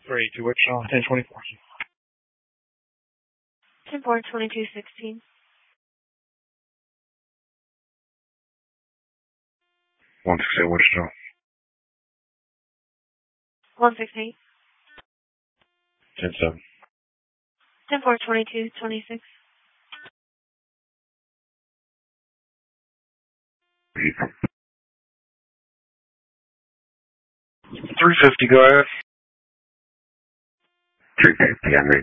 382 Wichita, 1024. 10-4-22-16. 168 Wichita. 168. 107. 10-4-22-26. 350, go ahead. 350, I'm ready.